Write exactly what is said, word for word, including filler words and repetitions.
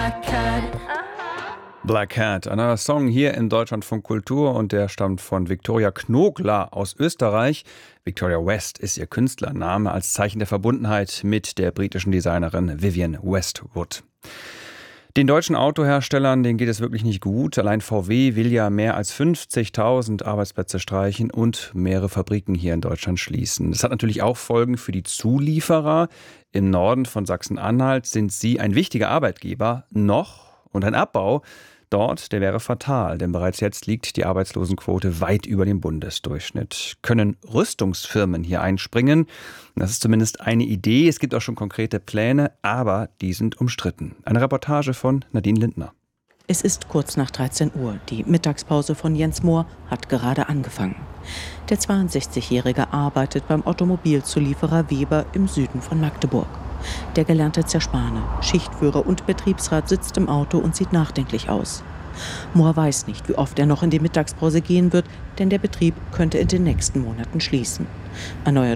Black Cat, ein neuer Song hier in Deutschlandfunk Kultur und der stammt von Viktoria Knogler aus Österreich. Victoria West ist ihr Künstlername als Zeichen der Verbundenheit mit der britischen Designerin Vivienne Westwood. Den deutschen Autoherstellern, denen geht es wirklich nicht gut. Allein V W will ja mehr als fünfzigtausend Arbeitsplätze streichen und mehrere Fabriken hier in Deutschland schließen. Das hat natürlich auch Folgen für die Zulieferer. Im Norden von Sachsen-Anhalt sind sie ein wichtiger Arbeitgeber noch und ein Abbau dort, der wäre fatal, denn bereits jetzt liegt die Arbeitslosenquote weit über dem Bundesdurchschnitt. Können Rüstungsfirmen hier einspringen? Das ist zumindest eine Idee. Es gibt auch schon konkrete Pläne, aber die sind umstritten. Eine Reportage von Nadine Lindner. Es ist kurz nach dreizehn Uhr. Die Mittagspause von Jens Mohr hat gerade angefangen. Der zweiundsechzigjährige arbeitet beim Automobilzulieferer Weber im Süden von Magdeburg. Der gelernte Zerspaner, Schichtführer und Betriebsrat sitzt im Auto und sieht nachdenklich aus. Mohr weiß nicht, wie oft er noch in die Mittagspause gehen wird, denn der Betrieb könnte in den nächsten Monaten schließen. Ein neuer